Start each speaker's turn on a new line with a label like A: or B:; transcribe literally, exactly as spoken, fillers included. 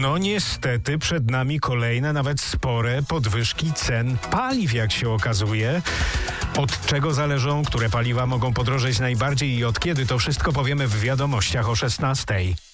A: No niestety przed nami kolejne, nawet spore podwyżki cen paliw, jak się okazuje. Od czego zależą, które paliwa mogą podrożeć najbardziej i od kiedy, to wszystko powiemy w wiadomościach o szesnastej.